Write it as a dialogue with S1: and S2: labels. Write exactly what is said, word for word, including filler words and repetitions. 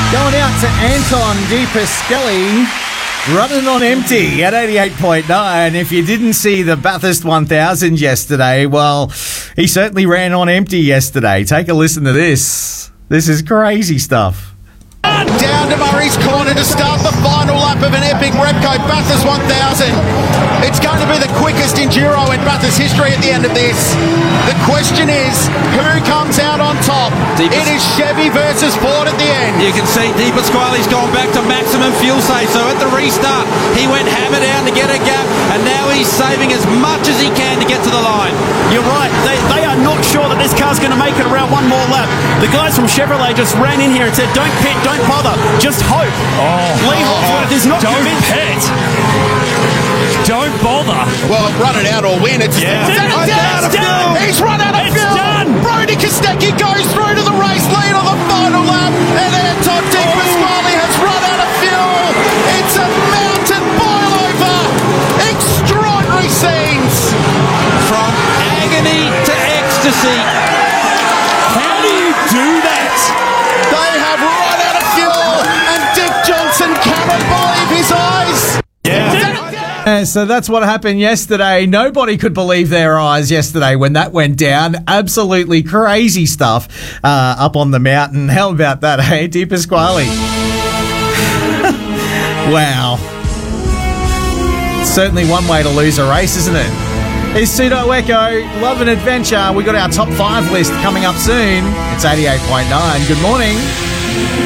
S1: Going out to Anton Di Pasquale, running on empty at eighty-eight point nine. If you didn't see the Bathurst one thousand yesterday, well, he certainly ran on empty yesterday. Take a listen to this. This is crazy stuff.
S2: Down to Murray's Corner to start the final lap of an epic Repco Bathurst one thousand. It's going to be the quickest enduro in Bathurst history at the end of this. The question is, who comes out on top? Deep it is Chevy versus Ford at the end.
S3: You can see Di Pasquale's gone back to maximum fuel save, so at the restart he went hammer down to get a gap, and now he's saving as much as he can to get to the line.
S4: You're right, they, they are not sure that this car's going to make it around one more lap. The guys from Chevrolet just ran in here and said, don't pit, don't bother, just hope.
S5: Oh,
S4: Lee Holdsworth is not
S5: don't
S4: convinced.
S5: pit. Don't bother.
S2: Well, run it out or win. It's,
S5: Yeah.
S2: it's,
S4: It's
S2: down.
S4: done. It's done.
S2: He's run out of
S5: It's
S2: fuel.
S5: done.
S2: Brody Kostecki goes through to the race lead on the final lap, and Anton Di Pasquale has run out of fuel. It's a mountain boil over. Extraordinary scenes.
S3: From agony to ecstasy.
S5: How do you do that?
S2: They have run out of fuel, and Dick Johnson cannot believe his eyes.
S5: Yeah.
S1: Uh, so that's what happened yesterday. Nobody could believe their eyes yesterday when that went down. Absolutely crazy stuff uh, up on the mountain. How about that, hey, Di Pasquale? Wow. Certainly one way to lose a race, isn't it? It's Pseudo Echo, Love and Adventure. We got our top five list coming up soon. It's eighty-eight point nine. Good morning.